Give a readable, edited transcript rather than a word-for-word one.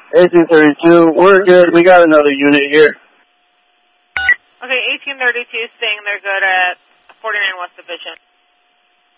1832, we're good. We got another unit here. Okay, 1832 saying they're good at 49 West Division.